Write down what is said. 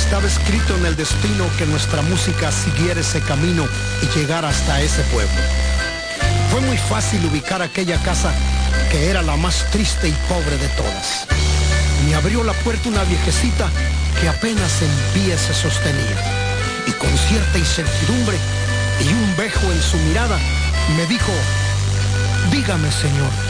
Estaba escrito en el destino que nuestra música siguiera ese camino y llegara hasta ese pueblo. Fue muy fácil ubicar aquella casa que era la más triste y pobre de todas. Me abrió la puerta una viejecita que apenas en pie se sostenía y con cierta incertidumbre y un bejo en su mirada me dijo: dígame, señor,